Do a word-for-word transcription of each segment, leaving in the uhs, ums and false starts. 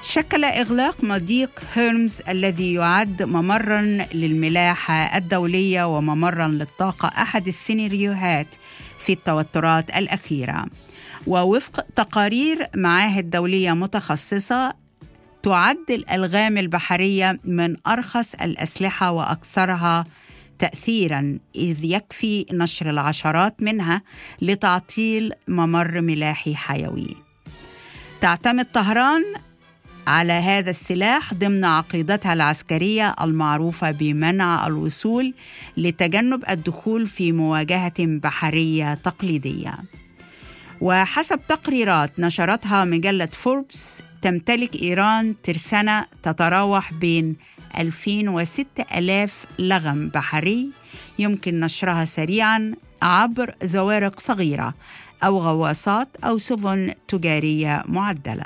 شكل إغلاق مضيق هرمز الذي يعد ممراً للملاحة الدولية وممراً للطاقة أحد السيناريوهات في التوترات الأخيرة. ووفق تقارير معاهد دولية متخصصة، تعد الألغام البحرية من أرخص الأسلحة وأكثرها تأثيراً، إذ يكفي نشر العشرات منها لتعطيل ممر ملاحي حيوي. تعتمد طهران على هذا السلاح ضمن عقيدتها العسكرية المعروفة بمنع الوصول لتجنب الدخول في مواجهة بحرية تقليدية. وحسب تقريرات نشرتها مجلة فوربس، تمتلك إيران ترسانة تتراوح بين ألفين وستة آلاف لغم بحري يمكن نشرها سريعاً عبر زوارق صغيرة أو غواصات أو سفن تجارية معدلة.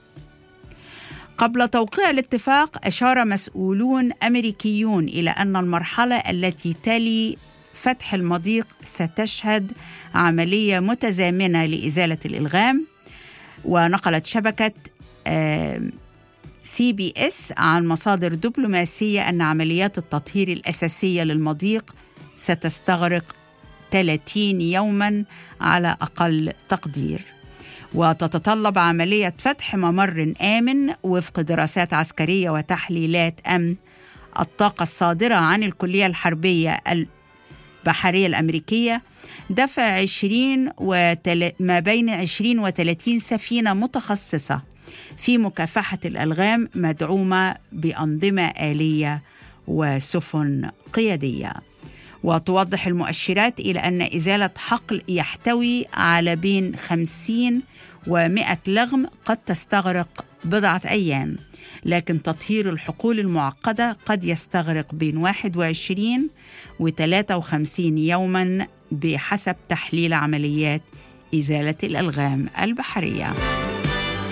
قبل توقيع الاتفاق، أشار مسؤولون أمريكيون إلى أن المرحلة التي تلي فتح المضيق ستشهد عملية متزامنة لإزالة الإلغام. ونقلت شبكة سي بي إس عن مصادر دبلوماسية أن عمليات التطهير الأساسية للمضيق ستستغرق ثلاثين يوماً على أقل تقدير، وتتطلب عملية فتح ممر آمن وفق دراسات عسكرية وتحليلات أمن الطاقة الصادرة عن الكلية الحربية البحرية الأمريكية. دفع عشرين وتل... ما بين عشرين وثلاثين سفينة متخصصة في مكافحة الألغام مدعومة بأنظمة آلية وسفن قيادية. وتوضح المؤشرات إلى أن إزالة حقل يحتوي على بين خمسين ومئة لغم قد تستغرق بضعة أيام، لكن تطهير الحقول المعقدة قد يستغرق بين واحد وعشرين وثلاثة وخمسين يوماً بحسب تحليل عمليات إزالة الألغام البحرية.